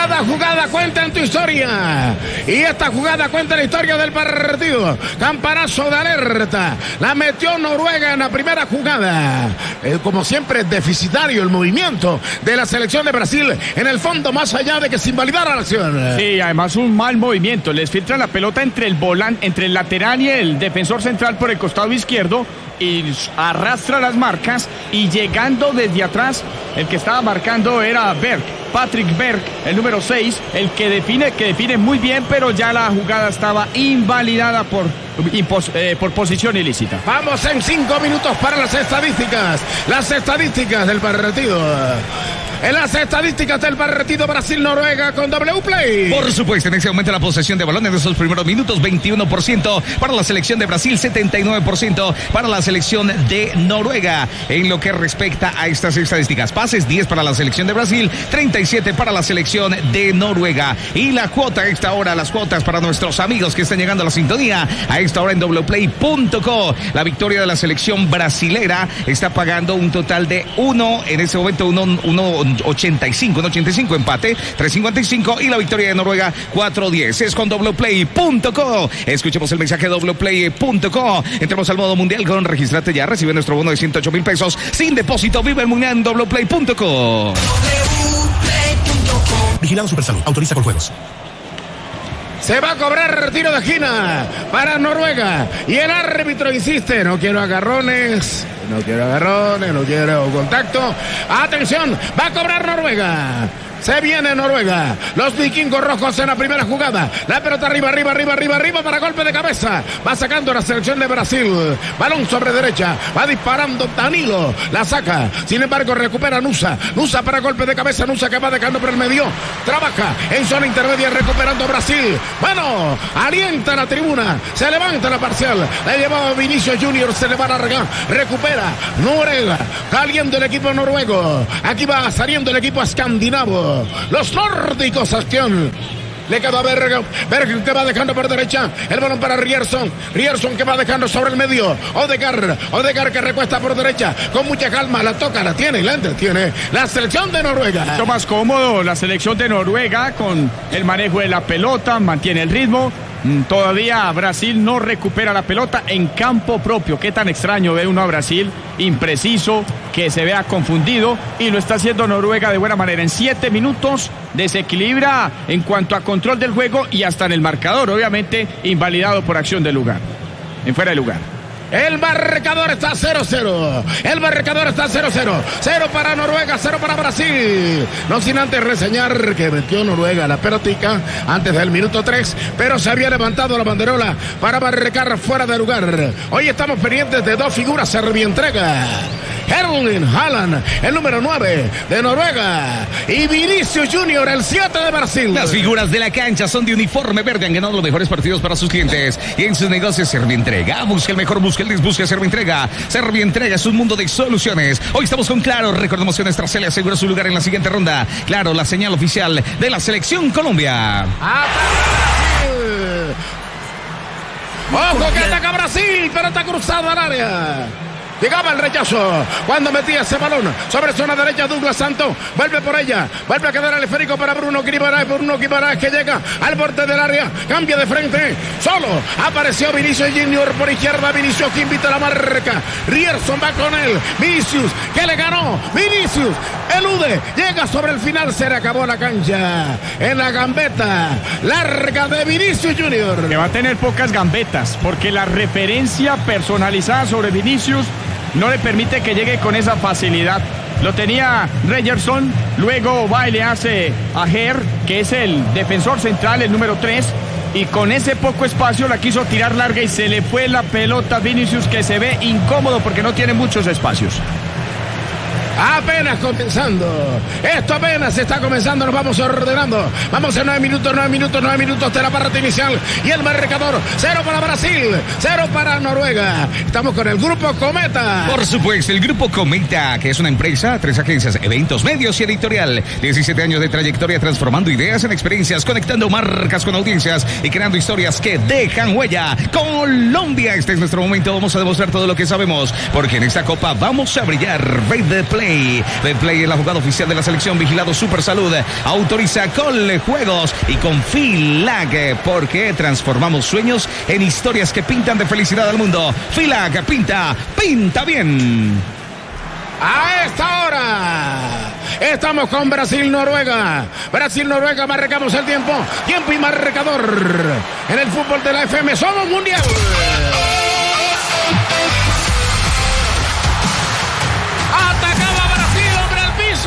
Cada jugada cuenta en tu historia. Y esta jugada cuenta la historia del partido. Campanazo de alerta. La metió Noruega en la primera jugada. Como siempre, deficitario el movimiento de la selección de Brasil. En el fondo, más allá de que se invalidara la acción. Sí, además un mal movimiento. Les filtra la pelota entre el volante, entre el lateral y el defensor central por el costado izquierdo. Y arrastra las marcas. Y llegando desde atrás, el que estaba marcando era Berg. Patrick Berg, el número 6, el que define muy bien, pero ya la jugada estaba invalidada por posición ilícita. Vamos en 5 minutos para las estadísticas del partido. En las estadísticas del partido Brasil-Noruega con W Play. Por supuesto, en ese momento la posesión de balón en esos primeros minutos, 21% para la selección de Brasil, 79% para la selección de Noruega. En lo que respecta a estas estadísticas, pases 10 para la selección de Brasil, 37 para la selección de Noruega. Y la cuota a esta hora, las cuotas para nuestros amigos que están llegando a la sintonía a esta hora en wplay.co. La victoria de la selección brasilera está pagando un total de en ese momento 1.85, empate 3.55 y la victoria de Noruega 4.10. Es con wplay.co. Escuchemos el mensaje de wplay.co. Entremos al modo mundial con registrate ya, recibe nuestro bono de 108,000 pesos sin depósito. Vive el mundial en wplay.co. Vigilado Supersalud, autoriza con juegos. Se va a cobrar tiro de esquina para Noruega. Y el árbitro insiste, no quiero agarrones, no quiero contacto. Atención, va a cobrar Noruega. Se viene Noruega. Los vikingos rojos en la primera jugada. La pelota arriba para golpe de cabeza. Va sacando la selección de Brasil. Balón sobre derecha. Va disparando Danilo. La saca. Sin embargo, recupera Nusa. Nusa para golpe de cabeza. Nusa que va dejando por el medio. Trabaja en zona intermedia recuperando Brasil. Bueno, alienta la tribuna. Se levanta la parcial. La llevaba Vinicius Junior. Se le va a largar. Recupera Noruega. Caliente el equipo noruego. Aquí va saliendo el equipo escandinavo. Los nórdicos, acción. Le queda a Berg que va dejando por derecha. El balón para Ryerson que va dejando sobre el medio. Odegaard que recuesta por derecha. Con mucha calma, la toca, la tiene y la entretiene. La selección de Noruega. Mucho más cómodo la selección de Noruega con el manejo de la pelota, mantiene el ritmo. Todavía Brasil no recupera la pelota en campo propio. Qué tan extraño ve uno a Brasil, impreciso, que se vea confundido, y lo está haciendo Noruega de buena manera. En 7 minutos desequilibra en cuanto a control del juego y hasta en el marcador, obviamente invalidado por acción del lugar, en fuera de lugar. El marcador está 0-0. 0 para Noruega, 0 para Brasil. No sin antes reseñar que metió Noruega la pelotica antes del minuto 3, pero se había levantado la banderola para marcar fuera de lugar. Hoy estamos pendientes de dos figuras servientrega. Erling Haaland, el número 9 de Noruega, y Vinicius Junior, el 7 de Brasil. Las figuras de la cancha son de uniforme verde, han ganado los mejores partidos para sus clientes y en sus negocios. Servientrega, busca el mejor, busca Servientrega. Servientrega es un mundo de soluciones. Hoy estamos con Claro. Recordemos que nuestra Cele asegura su lugar en la siguiente ronda. Claro, la señal oficial de la selección Colombia. Ojo que ataca Brasil, pero está cruzado al área. Llegaba el rechazo cuando metía ese balón sobre zona derecha. Douglas Santos vuelve por ella, vuelve a quedar el esférico para Bruno Guimaraes que llega al borde del área, cambia de frente, solo apareció Vinicius Junior por izquierda. Vinicius que invita a la marca. Ryerson va con él. Vinicius que le ganó. Vinicius elude, llega sobre el final. Se le acabó la cancha en la gambeta larga de Vinicius Junior, que va a tener pocas gambetas porque la referencia personalizada sobre Vinicius no le permite que llegue con esa facilidad. Lo tenía Ryerson, luego va y le hace a Her, que es el defensor central, el número 3, y con ese poco espacio la quiso tirar larga y se le fue la pelota a Vinicius, que se ve incómodo porque no tiene muchos espacios. Apenas comenzando. Esto apenas está comenzando. Nos vamos ordenando. Vamos en 9 minutos de la parte inicial. Y el marcador: 0 para Brasil, 0 para Noruega. Estamos con el Grupo Cometa. Por supuesto, el Grupo Cometa, que es una empresa, 3 agencias, eventos, medios y editorial. 17 años de trayectoria transformando ideas en experiencias, conectando marcas con audiencias y creando historias que dejan huella. Colombia, este es nuestro momento. Vamos a demostrar todo lo que sabemos, porque en esta copa vamos a brillar. Play Betplay. Betplay es la jugada oficial de la selección, vigilado Super Salud. Autoriza Coljuegos y con FILAG, porque transformamos sueños en historias que pintan de felicidad al mundo. FILAG pinta bien. A esta hora estamos con Brasil-Noruega. Brasil-Noruega, marcamos el tiempo y marcador en el fútbol de la FM. Somos mundial. Atacaba Brasil, hombre al piso.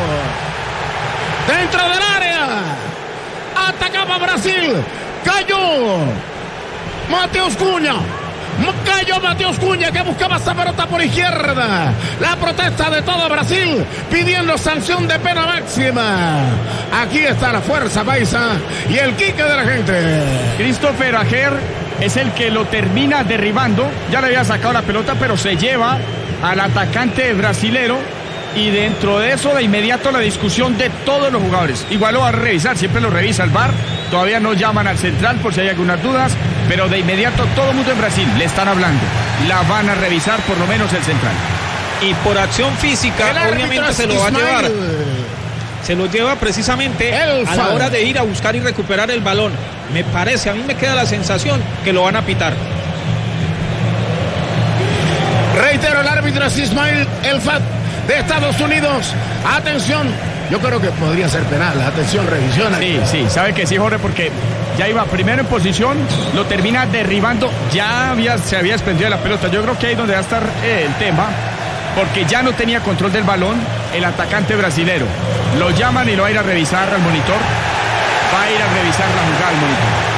Dentro del área. Atacaba Brasil. Cayó Matheus Cunha. Cayó Matheus Cunha, que buscaba esa pelota por izquierda. La protesta de todo Brasil pidiendo sanción de pena máxima. Aquí está la fuerza paisa y el quique de la gente. Christopher Ajer es el que lo termina derribando. Ya le había sacado la pelota, pero se lleva al atacante brasilero. Y dentro de eso, de inmediato, la discusión de todos los jugadores. Igual lo va a revisar, siempre lo revisa el VAR. Todavía no llaman al central por si hay algunas dudas, pero de inmediato todo el mundo en Brasil le están hablando. La van a revisar por lo menos el central. Y por acción física, obviamente se lo va a llevar. Se lo lleva precisamente a la hora de ir a buscar y recuperar el balón. Me parece, a mí me queda la sensación que lo van a pitar. Reitero, el árbitro es Ismail El Fat de Estados Unidos. Atención, yo creo que podría ser penal. Atención, revisión. Sí, sabe que sí, Jorge, porque ya iba primero en posición, lo termina derribando, se había desprendido de la pelota. Yo creo que ahí es donde va a estar el tema, porque ya no tenía control del balón el atacante brasilero. Lo llaman y lo va a ir a revisar al monitor. Va a ir a revisar la jugada al monitor.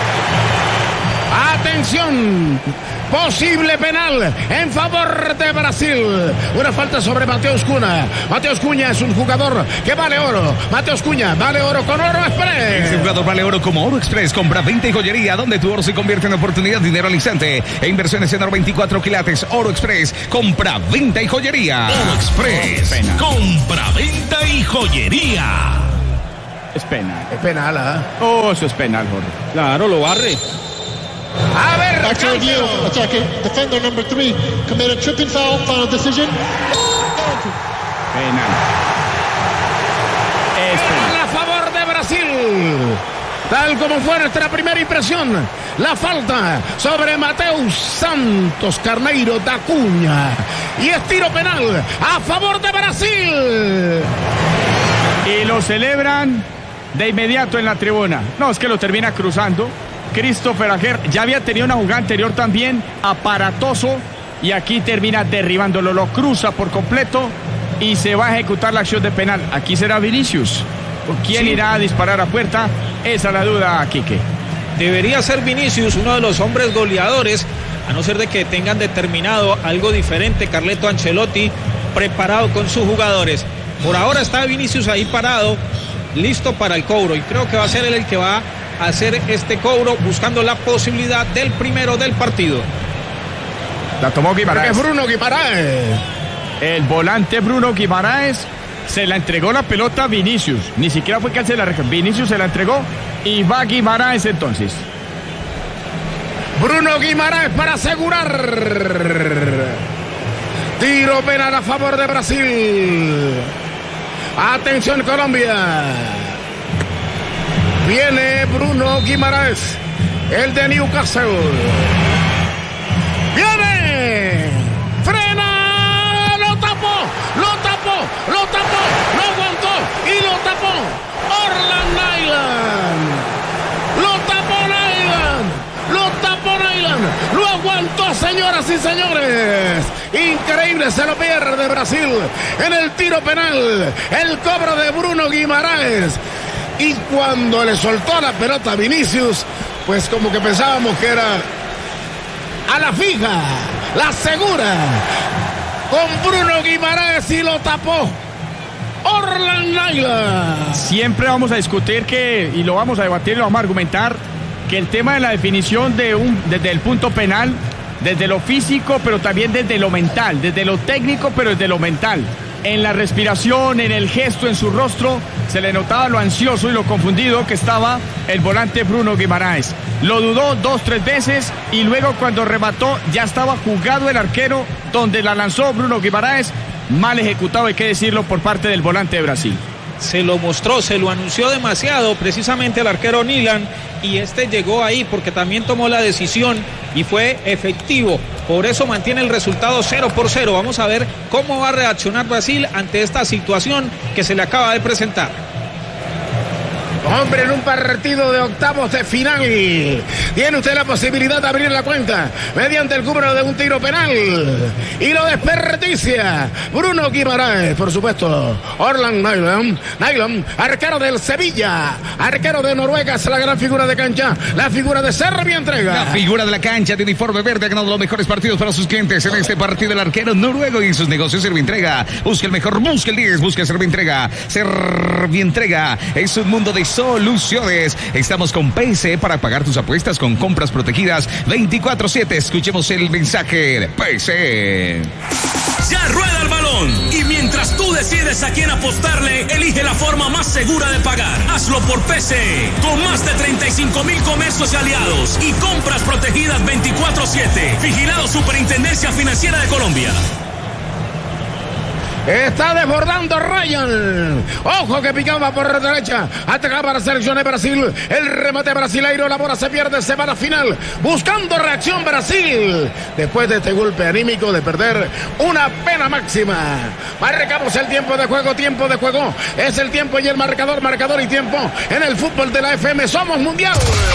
Atención, posible penal en favor de Brasil. Una falta sobre Matheus Cunha. Matheus Cunha es un jugador que vale oro. Matheus Cunha vale oro con Oro Express. Este jugador vale oro como Oro Express. Compra, venta y joyería, donde tu oro se convierte en oportunidad, dinero al instante. E inversiones en oro 24 quilates. Oro Express. Compra, venta y joyería. Oro Express. Compra, venta y joyería. Es penal. Es penal, ¿ah? Oh, eso es penal, Jorge. Claro, lo barre. A ver, back to review. Attacking defender number 3 committed tripping foul. Final decision. Penal. Es penal. A favor de Brasil. Tal como fue nuestra primera impresión, la falta sobre Mateus Santos Carneiro da Cunha. Y es tiro penal a favor de Brasil. Y lo celebran de inmediato en la tribuna. No, es que lo termina cruzando. Christopher Ajer ya había tenido una jugada anterior también, aparatoso, y aquí termina derribándolo, lo cruza por completo y se va a ejecutar la acción de penal. Aquí será Vinicius. ¿Quién irá a disparar a puerta? Esa es la duda, Quique. Debería ser Vinicius, uno de los hombres goleadores, a no ser de que tengan determinado algo diferente Carleto Ancelotti, preparado con sus jugadores. Por ahora está Vinicius ahí parado, listo para el cobro, y creo que va a ser él el que va a hacer este cobro, buscando la posibilidad del primero del partido. La tomó Guimaraes. Bruno Guimaraes. El volante Bruno Guimaraes se la entregó la pelota a Vinicius. Ni siquiera fue que él se la regaló. Vinicius se la entregó y va Guimaraes entonces. Bruno Guimaraes para asegurar. Tiro penal a favor de Brasil. Atención, Colombia. Viene Bruno Guimaraes, el de Newcastle. Viene. Frena. Lo tapó. No aguantó y lo tapó. Orland Nyland. Lo tapó Nyland. Lo aguantó, señoras y señores. Increíble, se lo pierde Brasil en el tiro penal. El cobro de Bruno Guimaraes. Y cuando le soltó la pelota a Vinicius, pues como que pensábamos que era a la fija, la segura, con Bruno Guimaraes y lo tapó Orland Nyland. Siempre vamos a discutir y lo vamos a debatir, lo vamos a argumentar, que el tema de la definición desde el punto penal, desde lo físico, pero también desde lo mental, desde lo técnico, pero desde lo mental. En la respiración, en el gesto, en su rostro, se le notaba lo ansioso y lo confundido que estaba el volante Bruno Guimaraes. Lo dudó 2-3 veces y luego cuando remató ya estaba jugado el arquero donde la lanzó Bruno Guimaraes. mal ejecutado, hay que decirlo, por parte del volante de Brasil. Se lo mostró, se lo anunció demasiado precisamente al arquero Nilan, y este llegó ahí porque también tomó la decisión y fue efectivo. Por eso mantiene el resultado 0-0. Vamos a ver cómo va a reaccionar Brasil ante esta situación que se le acaba de presentar. Hombre, en un partido de octavos de final tiene usted la posibilidad de abrir la cuenta mediante el cobro de un tiro penal y lo desperdicia Bruno Guimaraes, por supuesto. Orland Nylund, arquero del Sevilla, arquero de Noruega, es la gran figura de cancha, la figura de Servia Entrega. La figura de la cancha de uniforme verde ha ganado los mejores partidos para sus clientes en este partido. El arquero noruego y en sus negocios Servia Entrega. Busca el mejor, busca el 10, busca Servia Entrega. Servia Entrega es un mundo de soluciones. Estamos con PSE para pagar tus apuestas con compras protegidas 24/7. Escuchemos el mensaje de PSE. Ya rueda el balón y mientras tú decides a quién apostarle, elige la forma más segura de pagar. Hazlo por PSE, con más de 35,000 comercios y aliados y compras protegidas 24/7. Vigilado Superintendencia Financiera de Colombia. Está desbordando Ryan. Ojo que picaba por derecha. Atacaba la selección de Brasil. El remate brasileiro. La bola se pierde. Se va a la final. Buscando reacción Brasil. Después de este golpe anímico de perder una pena máxima. Marcamos el tiempo de juego. Tiempo de juego. Es el tiempo y el marcador. Marcador y tiempo. En el fútbol de la FM. Somos mundial.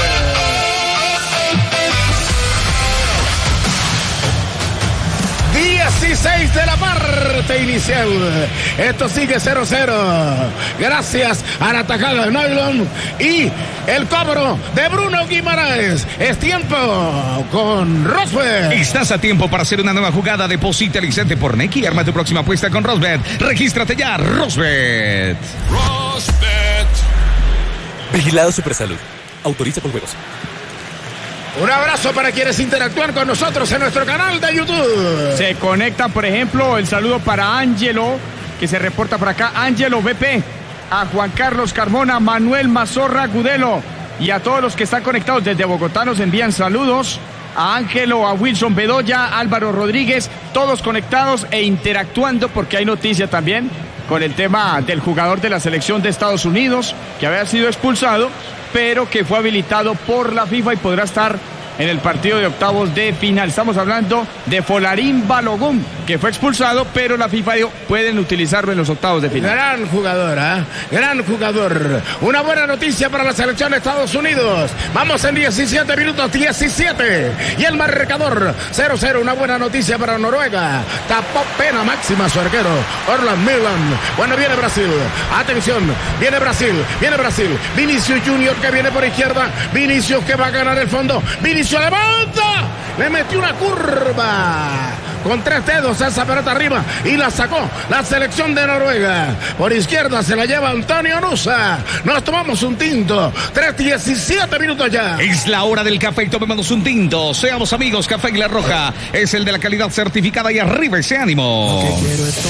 16 de la parte inicial. Esto sigue 0-0. Gracias a la tajada de Nylund y el cobro de Bruno Guimaraes. Es tiempo con Rosbet. Estás a tiempo para hacer una nueva jugada. Deposita el instante por Nequi y arma tu próxima apuesta con Rosbet. Regístrate ya, Rosbet. Rosbet. Vigilado Supersalud. Autoriza por juegos. Un abrazo para quienes interactúan con nosotros en nuestro canal de YouTube. Se conectan, por ejemplo, el saludo para Ángelo, que se reporta por acá. Ángelo BP, a Juan Carlos Carmona, Manuel Mazorra Gudelo y a todos los que están conectados desde Bogotá nos envían saludos. A Ángelo, a Wilson Bedoya, Álvaro Rodríguez, todos conectados e interactuando porque hay noticia también con el tema del jugador de la selección de Estados Unidos que había sido expulsado, pero que fue habilitado por la FIFA y podrá estar en el partido de octavos de final. Estamos hablando de Folarín Balogun, que fue expulsado, pero la FIFA dijo, pueden utilizarlo en los octavos de final. Gran jugador, ¿eh? Gran jugador. Una buena noticia para la selección de Estados Unidos. Vamos en 17 minutos, 17. Y el marcador 0-0. Una buena noticia para Noruega. Tapó pena máxima su arquero, Orland Nylund. Bueno, viene Brasil. Atención, viene Brasil. Viene Brasil. Vinicius Junior que viene por izquierda. Vinicius que va a ganar el fondo. Vinicius se levanta, le metió una curva con 3 dedos a esa pelota arriba y la sacó la selección de Noruega. Por izquierda se la lleva Antonio Nusa. Nos tomamos un tinto. 3:17 minutos ya. Es la hora del café y tomémonos un tinto. Seamos amigos, Café Águila Roja es el de la calidad certificada y arriba ese ánimo. Lo que quiero es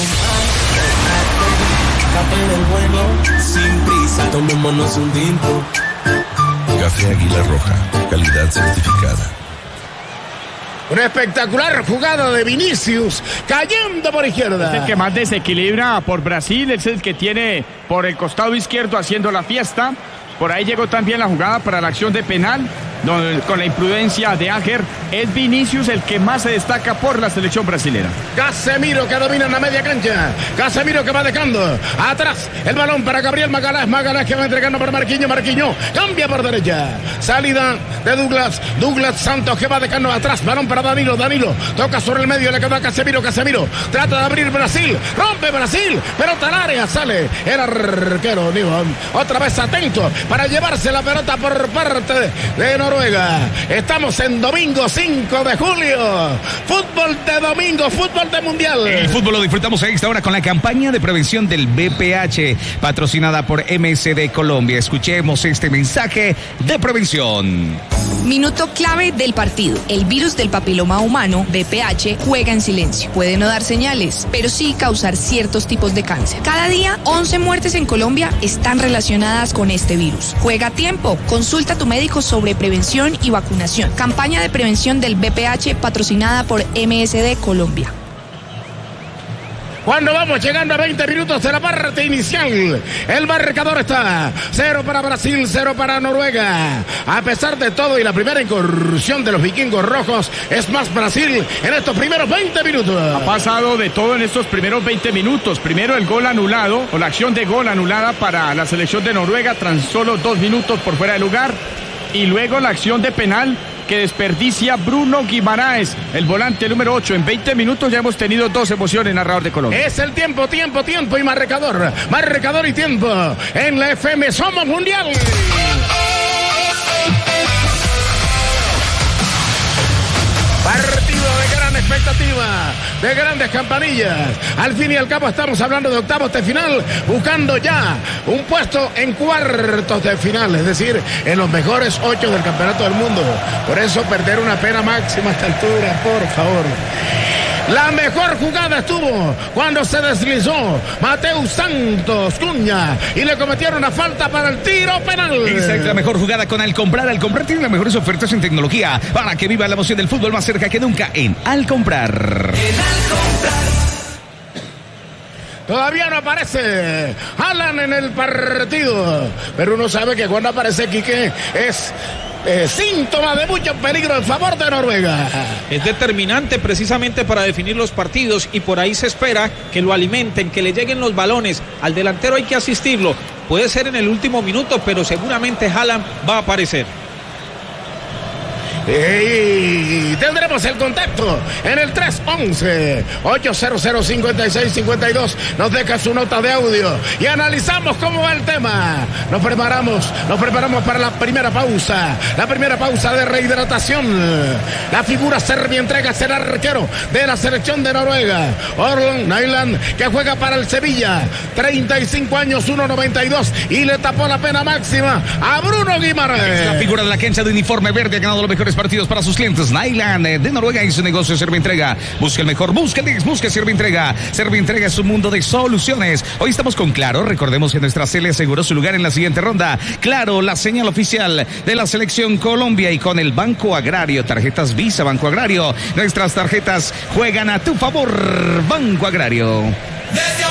tomar café del bueno, sin prisa, tomémonos un tinto. Café Águila Roja, calidad certificada. Una espectacular jugada de Vinicius, cayendo por izquierda. Es el que más desequilibra por Brasil, es el que tiene por el costado izquierdo haciendo la fiesta. Por ahí llegó también la jugada para la acción de penal, donde con la imprudencia de Áger, es Vinicius el que más se destaca por la selección brasilera. Casemiro que domina en la media cancha. Casemiro que va dejando atrás el balón para Gabriel Magalhães. Magalhães que va entregando para Marquinhos. Marquinhos cambia por derecha. Salida de Douglas. Douglas Santos que va dejando atrás. Balón para Danilo. Danilo toca sobre el medio. Le queda a Casemiro. Casemiro trata de abrir Brasil. Rompe Brasil. Pelota al área. Sale el arquero Nylund. Otra vez atento para llevarse la pelota por parte de Noruega. Estamos en domingo 5 de julio. Fútbol de domingo, fútbol de mundial. El fútbol lo disfrutamos a esta hora con la campaña de prevención del VPH, patrocinada por MSD Colombia. Escuchemos este mensaje de prevención. Minuto clave del partido. El virus del papiloma humano, VPH, juega en silencio. Puede no dar señales, pero sí causar ciertos tipos de cáncer. Cada día, 11 muertes en Colombia están relacionadas con este virus. Juega a tiempo. Consulta a tu médico sobre prevención y vacunación. Campaña de prevención del VPH patrocinada por MSD Colombia. cuando vamos llegando a 20 minutos de la parte inicial. El marcador está 0 para Brasil, 0 para Noruega. A pesar de todo y la primera incursión de los vikingos rojos, es más Brasil en estos primeros 20 minutos. Ha pasado de todo en estos primeros 20 minutos. Primero el gol anulado, o la acción de gol anulada para la selección de Noruega tras solo 2 minutos por fuera de lugar. Y luego la acción de penal que desperdicia Bruno Guimaraes, el volante número 8. En 20 minutos ya hemos tenido 2 emociones, narrador de Colombia. Es el tiempo y marcador. Marcador y tiempo. En la FM Somos Mundial. Partido de gran expectativa, de grandes campanillas. Al fin y al cabo estamos hablando de octavos de final, buscando ya un puesto en cuartos de final, es decir, en los mejores 8 del campeonato del mundo. Por eso perder una pena máxima a esta altura, por favor. La mejor jugada estuvo cuando se deslizó Mateus Santos Cunha y le cometieron una falta para el tiro penal. Esa es la mejor jugada con Alcomprar. Alcomprar tiene las mejores ofertas en tecnología para que viva la emoción del fútbol más cerca que nunca en Alcomprar. Todavía no aparece Haaland en el partido, pero uno sabe que cuando aparece Quique es síntoma de mucho peligro en favor de Noruega. Es determinante precisamente para definir los partidos y por ahí se espera que lo alimenten, que le lleguen los balones. Al delantero hay que asistirlo. Puede ser en el último minuto, pero seguramente Haaland va a aparecer. Y tendremos el contacto en el 311-800-5652. Nos deja su nota de audio y analizamos cómo va el tema. Nos preparamos para la primera pausa de rehidratación. La figura serbia entrega será arquero de la selección de Noruega, Orlon Nyland, que juega para el Sevilla, 35 años, 1.92, y le tapó la pena máxima a Bruno Guimaraes. La figura de la cancha de uniforme verde ha ganado los mejores partidos para sus clientes. Nyland de Noruega y su negocio Servientrega. Busca el mejor, busca Servientrega. Servientrega es un mundo de soluciones. Hoy estamos con Claro. Recordemos que nuestra Cele aseguró su lugar en la siguiente ronda. Claro, la señal oficial de la selección Colombia, y con el Banco Agrario, tarjetas Visa Banco Agrario. Nuestras tarjetas juegan a tu favor. Banco Agrario.